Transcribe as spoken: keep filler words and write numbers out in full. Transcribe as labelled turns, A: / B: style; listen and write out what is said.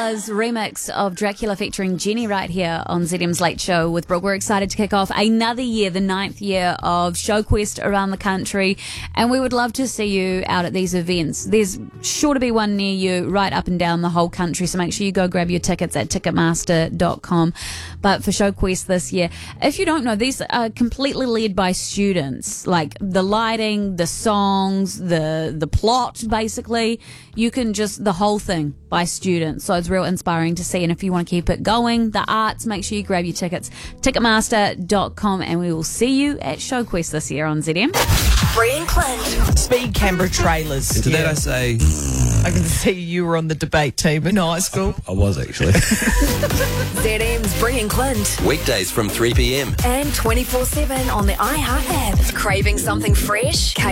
A: Buzz remix of Dracula featuring Jenny right here on Z M's Late Show with Brooke. We're excited to kick off another year, the ninth year of ShowQuest around the country, and we would love to see you out at these events. There's sure to be one near you right up and down the whole country, so make sure you go grab your tickets at ticketmaster dot com. But for ShowQuest this year, if you don't know, these are completely led by students. Like the lighting, the songs, the the plot, basically, you can just, the whole thing by students. So it's real inspiring to see. And if you want to keep it going, the arts, make sure you grab your tickets, ticketmaster dot com, and we will see you at ShowQuest this year on Z M.
B: Bree and Clint.
C: Speed Canberra trailers.
D: And to that I say,
C: I can see you were on the debate team in high school.
D: I was actually.
B: Z M's Bree and Clint.
E: Weekdays from three p.m.
B: And twenty-four seven on the iHeart app. Craving something fresh?